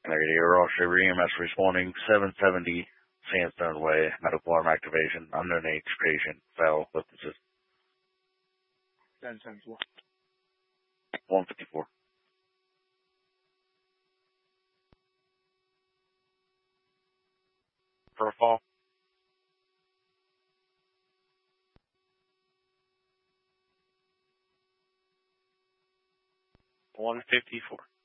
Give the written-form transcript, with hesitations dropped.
Negative. Ross River EMS responding 770 Sandstone Way, medical alarm activation, unknown age patient, fell with the system. 154. Profile. 154.